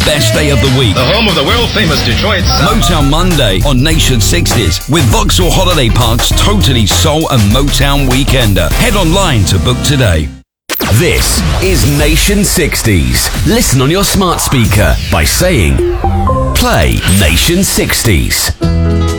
best day of the week. The home of the world-famous Detroit sound. Motown Monday on Nation 60s with Vauxhall Holiday Park's totally soul and Motown Weekender. Head online to book today. This is Nation 60s. Listen on your smart speaker by saying, play Nation 60s.